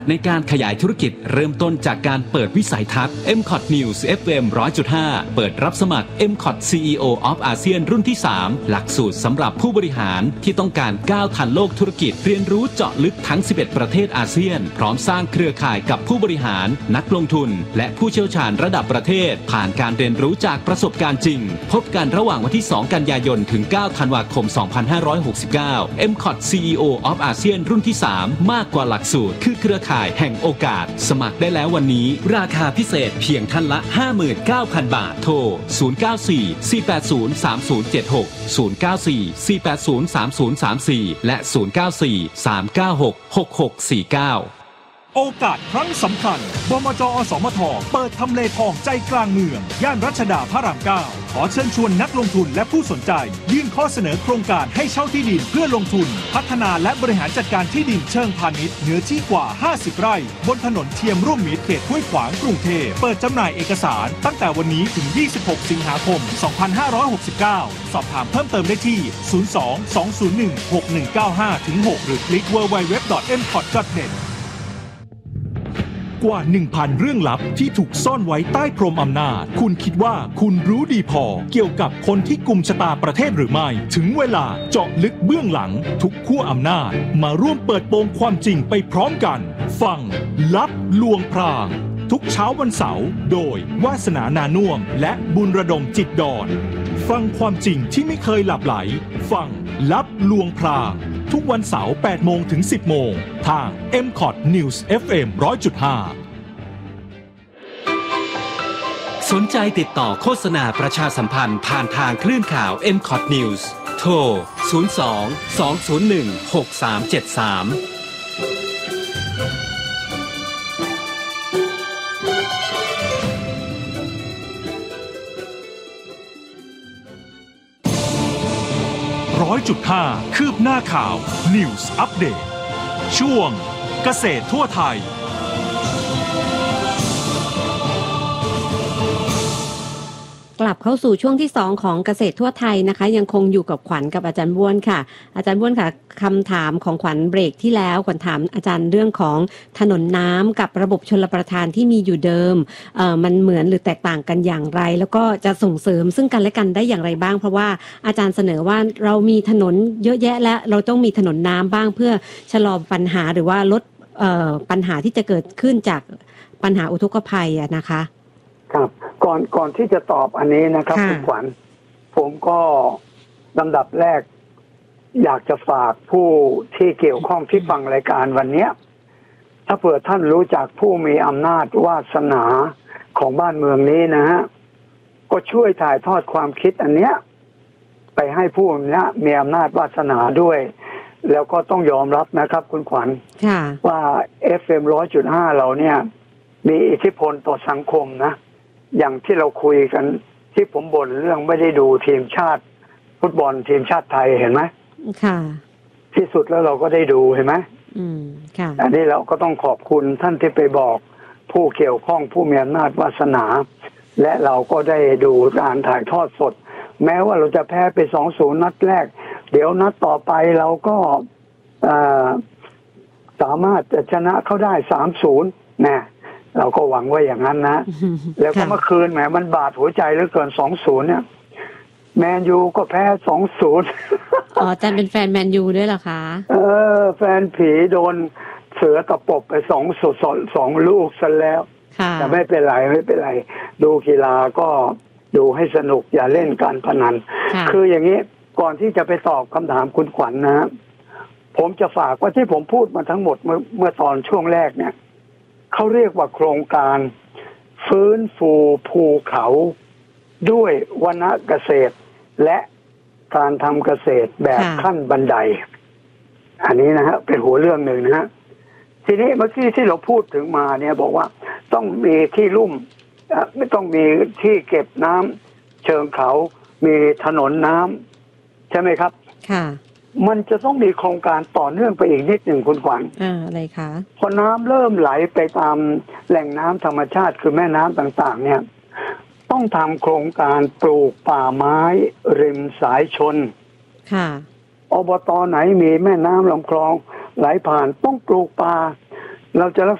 ในการขยายธุรกิจเริ่มต้นจากการเปิดวิสัยทัศน์ MCOT News FM 100.5 เปิดรับสมัคร MCOT CEO of ASEAN รุ่นที่ 3 หลักสูตรสำหรับผู้บริหารที่ต้องการก้าวทันโลกธุรกิจเรียนรู้เจาะลึกทั้ง 11 ประเทศอาเซียนพร้อมสร้างเครือข่ายกับผู้บริหารนักลงทุนและผู้เชี่ยวชาญระดับประเทศผ่านการเรียนรู้จากประสบการณ์จริงพบกันระหว่างวันที่ 2 กันยายนถึง 9 ธันวาคม 2569 MCOT CEO of ASEAN รุ่นที่ 3 มากกว่าหลักสูตรคือเครือข่ายแห่งโอกาสสมัครได้แล้ววันนี้ราคาพิเศษเพียงท่านละ 59,000 บาทโทร 094-480-3076 094-480-3034 และ 094-396-6649 โอกาสครั้งสำคัญบมจ.อสมทเปิดทำเลทองใจกลางเมืองย่านรัชดาพระราม 9 ขอเชิญชวนนักลงทุนและผู้สนใจยื่นข้อเสนอโครงการให้เช่าที่ดินเพื่อลงทุนพัฒนาและบริหารจัดการที่ดินเชิงพาณิชย์เนื้อที่กว่า 50 ไร่บนถนนเทียมร่วมมิตรเขตห้วยขวางกรุงเทพเปิดจำหน่ายเอกสารตั้งแต่วันนี้ถึง 26 สิงหาคม 2569 สอบถามเพิ่มเติมได้ที่ 02-201-6195-6 หรือคลิก www.mcot.netกว่า 1,000 เรื่องลับที่ถูกซ่อนไว้ใต้พรมอำนาจคุณคิดว่าคุณรู้ดีพอเกี่ยวกับคนที่กุมชะตาประเทศหรือไม่ถึงเวลาเจาะลึกเบื้องหลังทุกขั้วอำนาจมาร่วมเปิดโปงความจริงไปพร้อมกันฟังลับลวงพรางทุกเช้าวันเสาร์โดยวาสนานานุ่วมและบุญระดมจิตดอนฟังความจริงที่ไม่เคยหลับไหลฟังลับลวงพรางทุกวันเสาร์ 8 โมงถึง 10 โมงทาง MCOT News FM 100.5 สนใจติดต่อโฆษณาประชาสัมพันธ์ผ่านทางคลื่นข่าว MCOT News โทร 02-201-6373 100.5 คืบหน้าข่าว News Update ช่วงเกษตรทั่วไทยกลับเข้าสู่ช่วงที่2ของเกษตรทั่วไทยนะคะยังคงอยู่กับขวัญกับอาจารย์บ้วนค่ะอาจารย์บ้วนค่ะคำถามของขวัญเบรกที่แล้วขวัญถามอาจารย์เรื่องของถนนน้ำกับระบบชลประทานที่มีอยู่เดิมมันเหมือนหรือแตกต่างกันอย่างไรแล้วก็จะส่งเสริมซึ่งกันและกันได้อย่างไรบ้างเพราะว่าอาจารย์เสนอว่าเรามีถนนเยอะแยะและเราต้องมีถนนน้ำบ้างเพื่อชะลอปัญหาหรือว่าลดปัญหาที่จะเกิดขึ้นจากปัญหาอุทกภัยนะคะครับก่อนที่จะตอบอันนี้นะครับคุณขวัญผมก็ลำดับแรกอยากจะฝากผู้ที่เกี่ยวข้องที่ฟังรายการวันนี้ถ้าเผื่อท่านรู้จักผู้มีอำนาจวาสนาของบ้านเมืองนี้นะฮะก็ช่วยถ่ายทอดความคิดอันเนี้ยไปให้ผู้นี้มีอำนาจวาสนาด้วยแล้วก็ต้องยอมรับนะครับคุณขวัญว่า FM 100.5 เราเนี่ยมีอิทธิพลต่อสังคมนะอย่างที่เราคุยกันที่ผมบ่นเรื่องไม่ได้ดูทีมชาติฟุตบอลทีมชาติไทยเห็นไหมค่ะที่สุดแล้วเราก็ได้ดูเห็นไหมค่ะอันนี้เราก็ต้องขอบคุณท่านที่ไปบอกผู้เกี่ยวข้องผู้มีอำนาจวาสนาและเราก็ได้ดูการถ่ายทอดสดแม้ว่าเราจะแพ้ไป 2-0 นัดแรกเดี๋ยวนัดต่อไปเราก็สามารถจะชนะเขาได้ 3-0 นะเราก็หวังว่าอย่างนั้นนะแล้วก็เมื่อคืนแหมมันบาดหัวใจเหลือเกิน 2-0 เนี่ยแมนยูก็แพ้ 2-0 อ๋ออาจารย์เป็นแฟนแมนยูด้วยเหรอคะแฟนผีโดนเสือตะปบไป2 ลูกซะแล้วแต่ไม่เป็นไรดูกีฬาก็ดูให้สนุกอย่าเล่นการพนันคืออย่างนี้ก่อนที่จะไปตอบคำถามคุณขวัญ นะผมจะฝากว่าที่ผมพูดมาทั้งหมดเมื่อตอนช่วงแรกเนี่ยเขาเรียกว่าโครงการฟื้นฟูภูเขาด้วยวรรณเกษตรและการทำเกษตรแบบขั้นบันไดอันนี้นะฮะเป็นหัวเรื่องหนึ่งนะฮะทีนี้เมื่อกี้ที่เราพูดถึงมาเนี่ยบอกว่าต้องมีที่ลุ่มไม่ต้องมีที่เก็บน้ำเชิงเขามีถนนน้ำใช่ไหมครับค่ะมันจะต้องมีโครงการต่อเนื่องไปอีกนิดหนึ่งคุณขวัญอะไรคะพอน้ำเริ่มไหลไปตามแหล่งน้ำธรรมชาติคือแม่น้ำต่างๆเนี่ยต้องทำโครงการปลูกป่าไม้ริมสายชนค่ะอบต.ไหนมีแม่น้ำลำคลองไหลผ่านต้องปลูกป่าเราจะรัก